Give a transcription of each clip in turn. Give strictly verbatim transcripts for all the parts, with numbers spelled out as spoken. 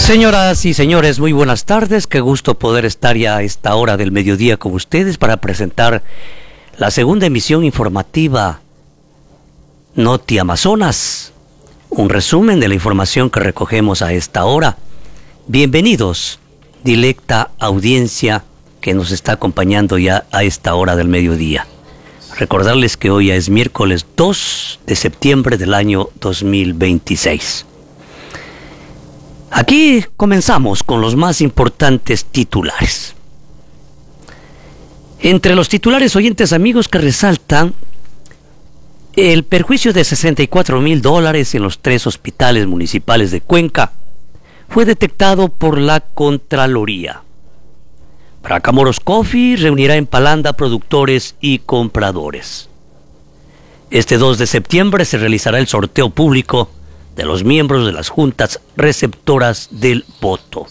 Señoras y señores, muy buenas tardes. Qué gusto poder estar ya a esta hora del mediodía con ustedes para presentar la segunda emisión informativa Noti Amazonas. Un resumen de la información que recogemos a esta hora. Bienvenidos, directa audiencia que nos está acompañando ya a esta hora del mediodía. Recordarles que hoy ya es miércoles dos de septiembre del año dos mil veintiséis. Aquí comenzamos con los más importantes titulares. Entre los titulares, oyentes amigos, que resaltan el perjuicio de sesenta y cuatro mil dólares en los tres hospitales municipales de Cuenca fue detectado por la Contraloría. Bracamoros Coffee reunirá en Palanda productores y compradores. Este dos de septiembre se realizará el sorteo público de los miembros de las juntas receptoras del voto.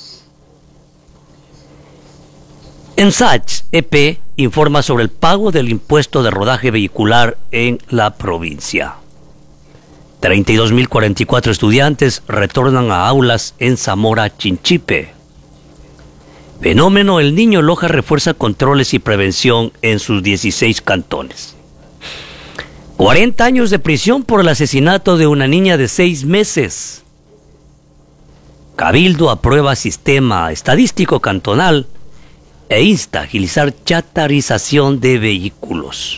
Ensach E P informa sobre el pago del impuesto de rodaje vehicular en la provincia. treinta y dos mil cuarenta y cuatro estudiantes retornan a aulas en Zamora Chinchipe. Fenómeno El Niño Loja refuerza controles y prevención en sus dieciséis cantones. cuarenta años de prisión por el asesinato de una niña de seis meses. Cabildo aprueba sistema estadístico cantonal e insta a agilizar chatarización de vehículos.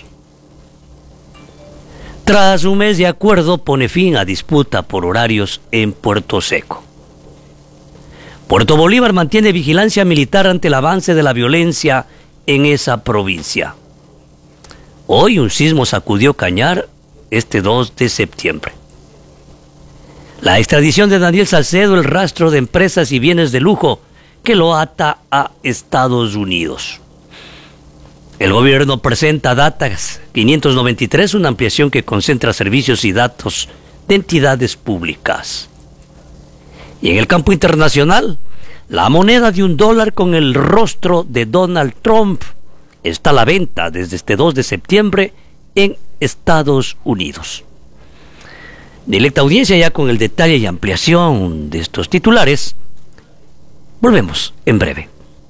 Tras un mes de acuerdo, pone fin a disputa por horarios en Puerto Seco. Puerto Bolívar mantiene vigilancia militar ante el avance de la violencia en esa provincia. Hoy un sismo sacudió Cañar este dos de septiembre. La extradición de Daniel Salcedo, el rastro de empresas y bienes de lujo que lo ata a Estados Unidos. El gobierno presenta Datas quinientos noventa y tres, una ampliación que concentra servicios y datos de entidades públicas. Y en el campo internacional, la moneda de un dólar con el rostro de Donald Trump está a la venta desde este dos de septiembre en Estados Unidos. Directa audiencia ya con el detalle y ampliación de estos titulares. Volvemos en breve.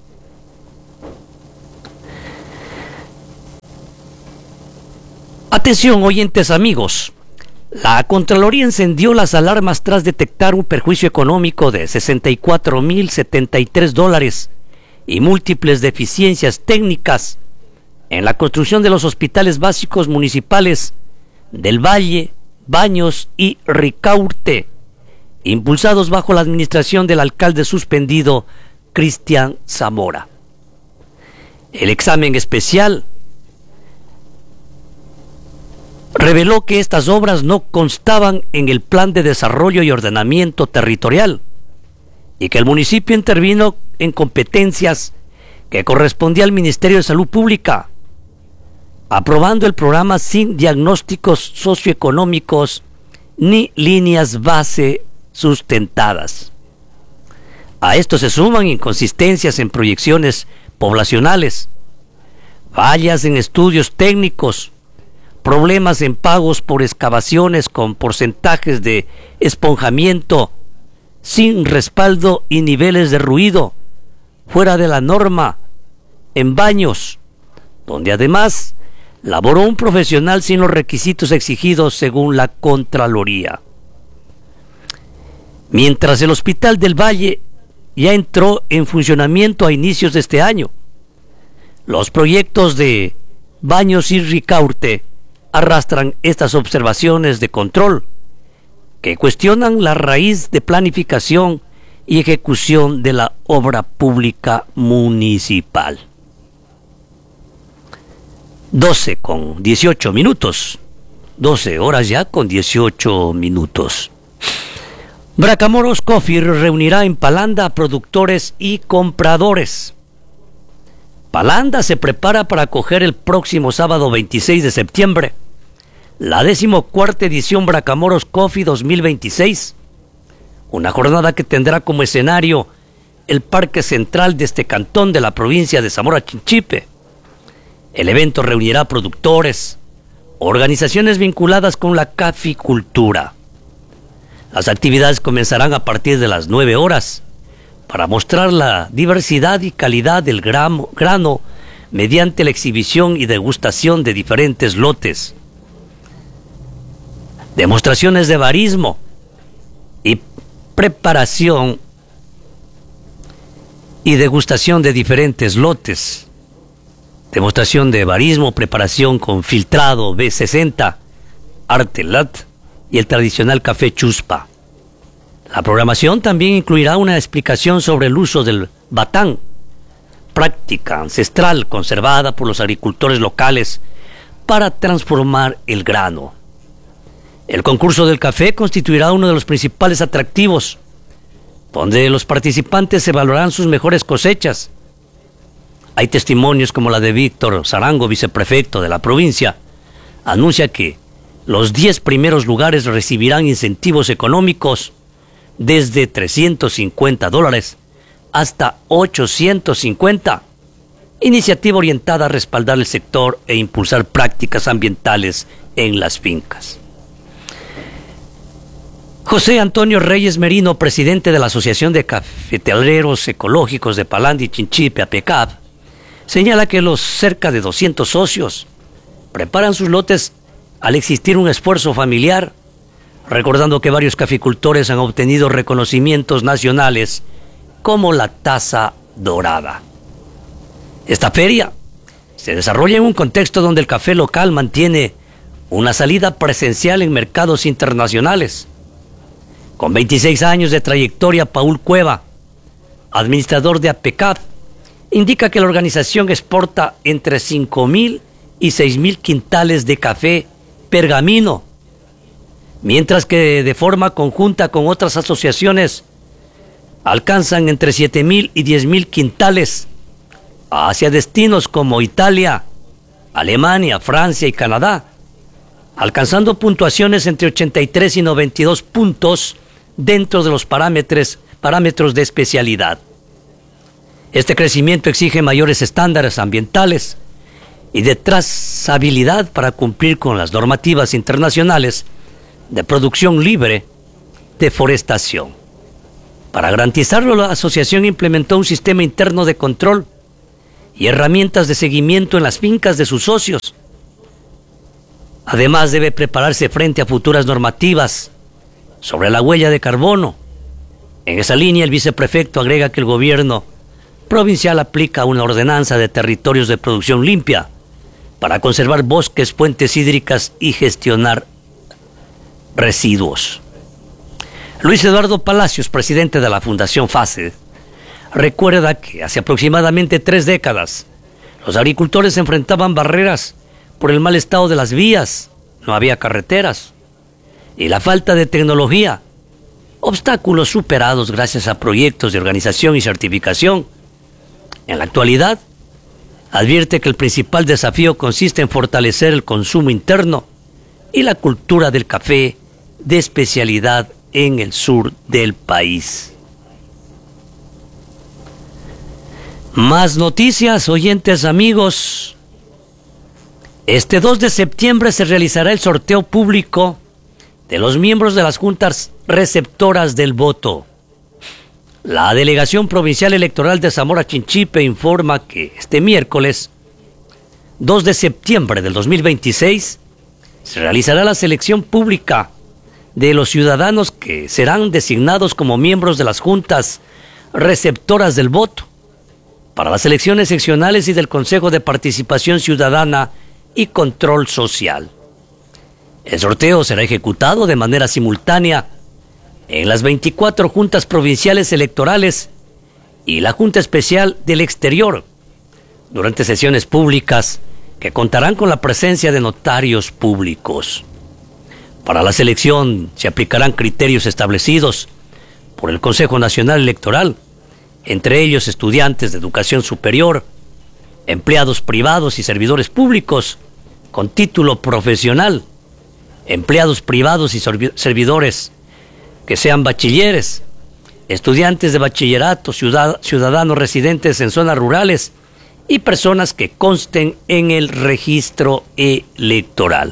Atención, oyentes amigos. La Contraloría encendió las alarmas tras detectar un perjuicio económico de sesenta y cuatro mil setenta y tres dólares y múltiples deficiencias técnicas en la construcción de los hospitales básicos municipales del Valle, Baños y Ricaurte, impulsados bajo la administración del alcalde suspendido Cristian Zamora. El examen especial reveló que estas obras no constaban en el Plan de Desarrollo y Ordenamiento Territorial y que el municipio intervino en competencias que correspondía al Ministerio de Salud Pública, aprobando el programa sin diagnósticos socioeconómicos ni líneas base sustentadas. A esto se suman inconsistencias en proyecciones poblacionales, fallas en estudios técnicos, problemas en pagos por excavaciones con porcentajes de esponjamiento sin respaldo y niveles de ruido fuera de la norma en baños, donde además laboró un profesional sin los requisitos exigidos según la Contraloría. Mientras el Hospital del Valle ya entró en funcionamiento a inicios de este año, los proyectos de Baños y Ricaurte arrastran estas observaciones de control que cuestionan la raíz de planificación y ejecución de la obra pública municipal. doce con dieciocho minutos. doce horas ya con dieciocho minutos. Bracamoros Coffee reunirá en Palanda a productores y compradores. Palanda se prepara para acoger el próximo sábado veintiséis de septiembre la decimocuarta edición Bracamoros Coffee dos mil veintiséis, una jornada que tendrá como escenario el Parque Central de este cantón de la provincia de Zamora Chinchipe. El evento reunirá productores, organizaciones vinculadas con la caficultura. Las actividades comenzarán a partir de las nueve horas, para mostrar la diversidad y calidad del gramo, grano mediante la exhibición y degustación de diferentes lotes, demostraciones de barismo y preparación y degustación de diferentes lotes, demostración de barismo, preparación con filtrado B sesenta, Artelat y el tradicional café Chuspa. La programación también incluirá una explicación sobre el uso del batán, práctica ancestral conservada por los agricultores locales para transformar el grano. El concurso del café constituirá uno de los principales atractivos, donde los participantes evaluarán sus mejores cosechas. Hay testimonios como la de Víctor Zarango, viceprefecto de la provincia, anuncia que los diez primeros lugares recibirán incentivos económicos desde trescientos cincuenta dólares hasta ochocientos cincuenta, iniciativa orientada a respaldar el sector e impulsar prácticas ambientales en las fincas. José Antonio Reyes Merino, presidente de la Asociación de Cafetaleros Ecológicos de Palandi, Chinchipe, APECAP, señala que los cerca de doscientos socios preparan sus lotes al existir un esfuerzo familiar, recordando que varios caficultores han obtenido reconocimientos nacionales como la Taza Dorada. Esta feria se desarrolla en un contexto donde el café local mantiene una salida presencial en mercados internacionales. Con veintiséis años de trayectoria, Paul Cueva, administrador de APECAP, indica que la organización exporta entre cinco mil y seis mil quintales de café pergamino, mientras que de forma conjunta con otras asociaciones alcanzan entre siete mil y diez mil quintales hacia destinos como Italia, Alemania, Francia y Canadá, alcanzando puntuaciones entre ochenta y tres y noventa y dos puntos dentro de los parámetros, parámetros de especialidad. Este crecimiento exige mayores estándares ambientales y de trazabilidad para cumplir con las normativas internacionales de producción libre de forestación. Para garantizarlo, la asociación implementó un sistema interno de control y herramientas de seguimiento en las fincas de sus socios. Además, debe prepararse frente a futuras normativas sobre la huella de carbono. En esa línea, el viceprefecto agrega que el gobierno provincial aplica una ordenanza de territorios de producción limpia para conservar bosques, fuentes hídricas y gestionar residuos. Luis Eduardo Palacios, presidente de la Fundación FACE, recuerda que hace aproximadamente tres décadas los agricultores enfrentaban barreras por el mal estado de las vías, no había carreteras, y la falta de tecnología, obstáculos superados gracias a proyectos de organización y certificación. En la actualidad, advierte que el principal desafío consiste en fortalecer el consumo interno y la cultura del café de especialidad en el sur del país. Más noticias, oyentes amigos. Este dos de septiembre se realizará el sorteo público de los miembros de las juntas receptoras del voto. La Delegación Provincial Electoral de Zamora Chinchipe informa que este miércoles dos de septiembre del dos mil veintiséis se realizará la selección pública de los ciudadanos que serán designados como miembros de las juntas receptoras del voto para las elecciones seccionales y del Consejo de Participación Ciudadana y Control Social. El sorteo será ejecutado de manera simultánea en las veinticuatro juntas provinciales electorales y la Junta Especial del Exterior, durante sesiones públicas que contarán con la presencia de notarios públicos. Para la selección se aplicarán criterios establecidos por el Consejo Nacional Electoral, entre ellos estudiantes de educación superior, empleados privados y servidores públicos con título profesional, empleados privados y servidores que sean bachilleres, estudiantes de bachillerato, ciudadanos residentes en zonas rurales y personas que consten en el registro electoral.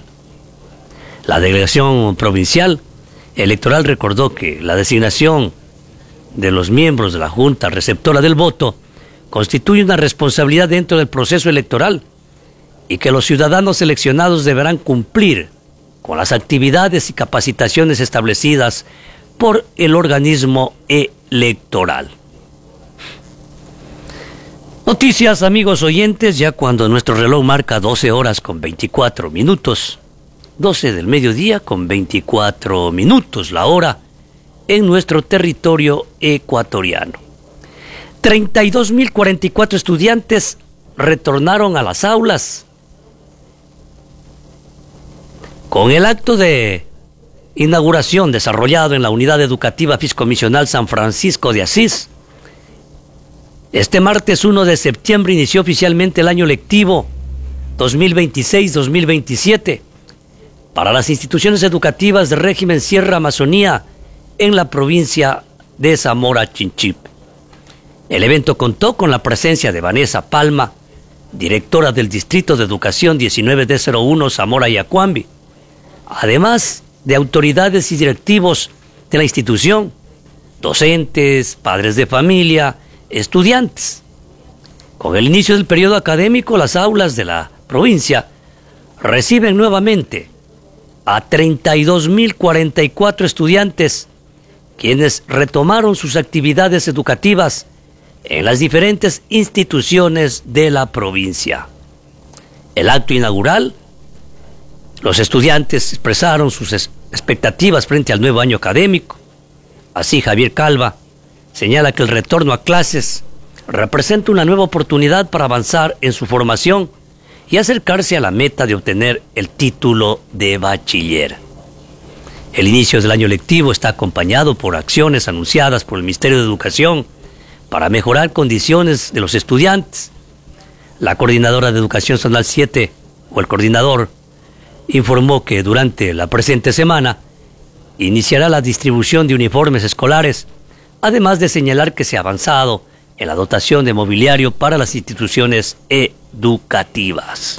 La Delegación Provincial Electoral recordó que la designación de los miembros de la Junta Receptora del Voto constituye una responsabilidad dentro del proceso electoral y que los ciudadanos seleccionados deberán cumplir con las actividades y capacitaciones establecidas por el organismo electoral. Noticias, amigos oyentes, ya cuando nuestro reloj marca doce horas con veinticuatro minutos, doce del mediodía con veinticuatro minutos la hora en nuestro territorio ecuatoriano. treinta y dos mil cuarenta y cuatro estudiantes retornaron a las aulas. Con el acto de inauguración desarrollado en la Unidad Educativa Fiscomisional San Francisco de Asís, este martes uno de septiembre inició oficialmente el año lectivo dos mil veintiséis dos mil veintisiete para las instituciones educativas de régimen Sierra Amazonía en la provincia de Zamora Chinchipe. El evento contó con la presencia de Vanessa Palma, directora del Distrito de Educación diecinueve D cero uno Zamora Yacuambi, además de autoridades y directivos de la institución, docentes, padres de familia, estudiantes. Con el inicio del periodo académico, las aulas de la provincia reciben nuevamente a treinta y dos mil cuarenta y cuatro estudiantes, quienes retomaron sus actividades educativas en las diferentes instituciones de la provincia. El acto inaugural, los estudiantes expresaron sus expectativas frente al nuevo año académico. Así, Javier Calva señala que el retorno a clases representa una nueva oportunidad para avanzar en su formación y acercarse a la meta de obtener el título de bachiller. El inicio del año lectivo está acompañado por acciones anunciadas por el Ministerio de Educación para mejorar condiciones de los estudiantes. La coordinadora de Educación Zonal siete, o el coordinador, informó que durante la presente semana iniciará la distribución de uniformes escolares, además de señalar que se ha avanzado en la dotación de mobiliario para las instituciones educativas.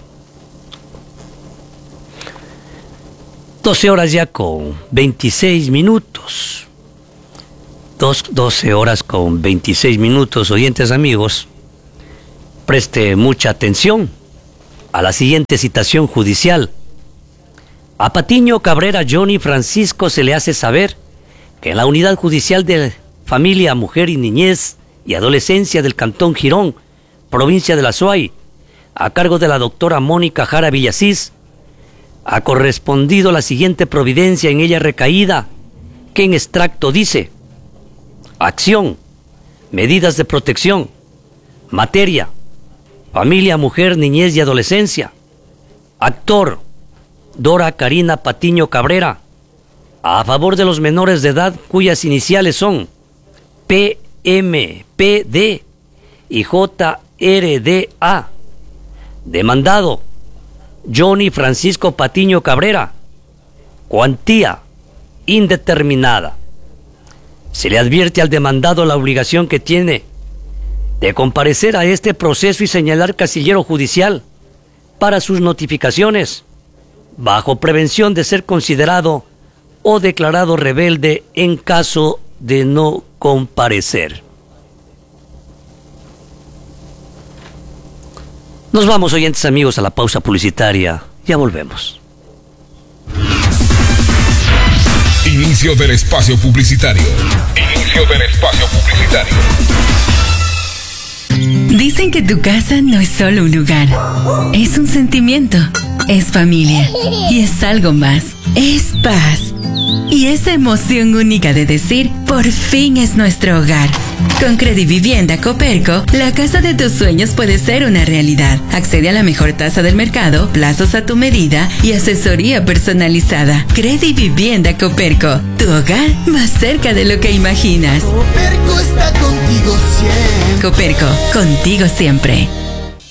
doce horas ya con veintiséis minutos. Dos, doce horas con veintiséis minutos, oyentes amigos. Preste mucha atención a la siguiente citación judicial. A Patiño Cabrera Johnny Francisco se le hace saber que en la Unidad Judicial de Familia, Mujer y Niñez y Adolescencia del Cantón Girón, provincia de La Suay, a cargo de la doctora Mónica Jara Villasís, ha correspondido la siguiente providencia en ella recaída, que en extracto dice: acción, medidas de protección, materia, familia, mujer, niñez y adolescencia. Actor, Dora Karina Patiño Cabrera, a favor de los menores de edad cuyas iniciales son P M P D y J R D A. Demandado, Johnny Francisco Patiño Cabrera. Cuantía indeterminada. Se le advierte al demandado la obligación que tiene de comparecer a este proceso y señalar casillero judicial para sus notificaciones, bajo prevención de ser considerado o declarado rebelde en caso de no comparecer. Nos vamos, oyentes amigos, a la pausa publicitaria. Ya volvemos. Inicio del espacio publicitario. Inicio del espacio publicitario. Dicen que tu casa no es solo un lugar, es un sentimiento, es familia y es algo más, es paz. Y esa emoción única de decir, por fin es nuestro hogar. Con Credivivienda Coperco, la casa de tus sueños puede ser una realidad. Accede a la mejor tasa del mercado, plazos a tu medida y asesoría personalizada. Credivivienda Coperco, tu hogar más cerca de lo que imaginas. Coperco está contigo siempre. Coperco, contigo siempre.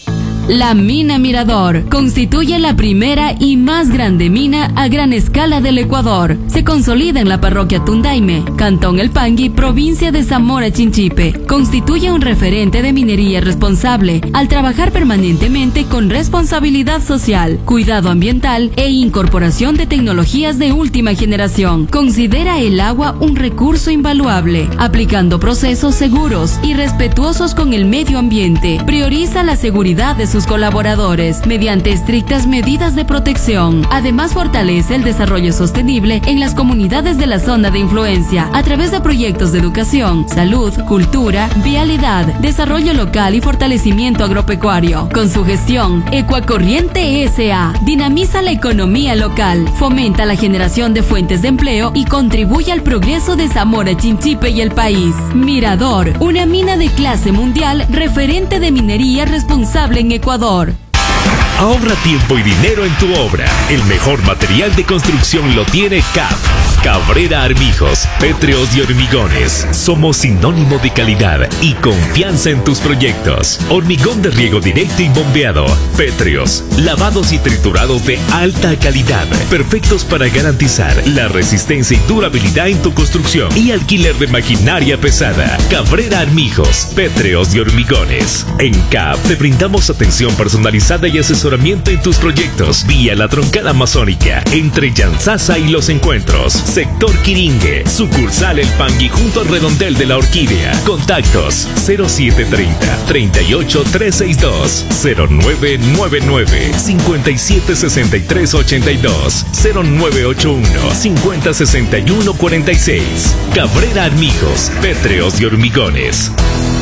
La mina Mirador constituye la primera y más grande mina a gran escala del Ecuador. Se consolida en la parroquia Tundaime, Cantón El Pangui, provincia de Zamora Chinchipe. Constituye un referente de minería responsable al trabajar permanentemente con responsabilidad social, cuidado ambiental e incorporación de tecnologías de última generación. Considera el agua un recurso invaluable, aplicando procesos seguros y respetuosos con el medio ambiente. Prioriza la seguridad de sus colaboradores mediante estrictas medidas de protección. Además, fortalece el desarrollo sostenible en las comunidades de la zona de influencia a través de proyectos de educación, salud, cultura, vialidad, desarrollo local y fortalecimiento agropecuario. Con su gestión, Ecuacorriente S A dinamiza la economía local, fomenta la generación de fuentes de empleo y contribuye al progreso de Zamora Chinchipe y el país. Mirador, una mina de clase mundial, referente de minería responsable en Ecuador. Ahorra tiempo y dinero en tu obra. El mejor material de construcción lo tiene C A P. Cabrera Armijos, Pétreos y Hormigones. Somos sinónimo de calidad y confianza en tus proyectos. Hormigón de riego directo y bombeado. Pétreos, lavados y triturados de alta calidad. Perfectos para garantizar la resistencia y durabilidad en tu construcción. Y alquiler de maquinaria pesada. Cabrera Armijos, Pétreos y Hormigones. En C A P te brindamos atención personalizada y asesoramiento en tus proyectos. Vía la Troncada Amazónica, entre Yanzasa y Los Encuentros. Sector Quiringue, sucursal El Pangui junto al redondel de la Orquídea. Contactos cero siete treinta, treinta y ocho trescientos sesenta y dos, cero nueve nueve nueve, cincuenta y siete sesenta y tres ochenta y dos, cero nueve ocho uno, cincuenta sesenta y uno cuarenta y seis. Cabrera Armijos, Pétreos y Hormigones.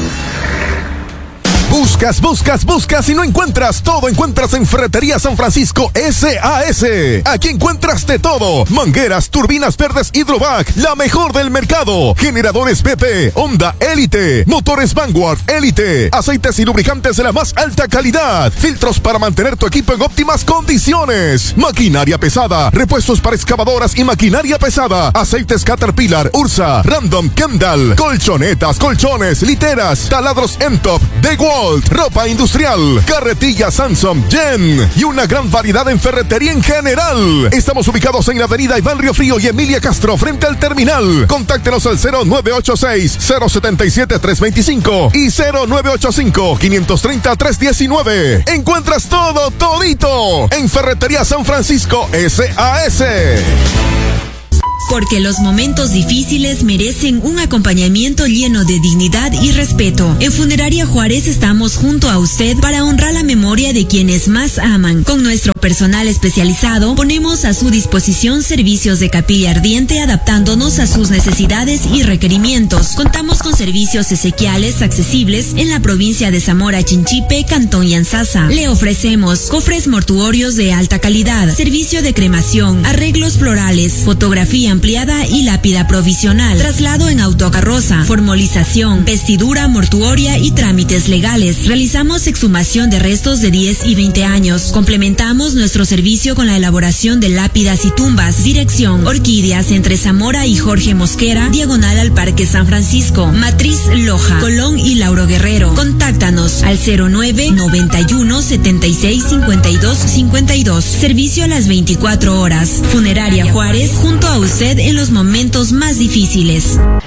Buscas, buscas, buscas y no encuentras. Todo encuentras en Ferretería San Francisco S A S. Aquí encuentras de todo. Mangueras, turbinas verdes Hydrovac, la mejor del mercado. Generadores B P, Honda Elite, motores Vanguard Elite, aceites y lubricantes de la más alta calidad, filtros para mantener tu equipo en óptimas condiciones, maquinaria pesada, repuestos para excavadoras y maquinaria pesada, aceites Caterpillar, Ursa, Random, Kendall, colchonetas, colchones, literas, taladros Entop, DeWalt, ropa industrial, carretilla Samsung, Jen y una gran variedad en ferretería en general. Estamos ubicados en la avenida Iván Río Frío y Emilia Castro frente al terminal. Contáctenos al cero nueve ocho seis, cero siete siete, tres dos cinco y cero nueve ocho cinco, cinco tres cero, tres uno nueve. Encuentras todo, todito en Ferretería San Francisco S A S. Porque los momentos difíciles merecen un acompañamiento lleno de dignidad y respeto. En Funeraria Juárez estamos junto a usted para honrar la memoria de quienes más aman. Con nuestro personal especializado ponemos a su disposición servicios de capilla ardiente adaptándonos a sus necesidades y requerimientos. Contamos con servicios esequiales accesibles en la provincia de Zamora Chinchipe, Cantón Yanzasa. Le ofrecemos cofres mortuorios de alta calidad, servicio de cremación, arreglos florales, fotografía ampliada y lápida provisional, traslado en autocarroza, formalización, vestidura mortuoria y trámites legales. Realizamos exhumación de restos de diez y veinte años. Complementamos nuestro servicio con la elaboración de lápidas y tumbas. Dirección: Orquídeas entre Zamora y Jorge Mosquera, diagonal al Parque San Francisco, Matriz Loja, Colón y Lauro Guerrero. Contáctanos al cero nueve, noventa y uno, setenta y seis, cincuenta y dos, cincuenta y dos. Servicio a las veinticuatro horas. Funeraria Juárez, junto a usted en los momentos más difíciles.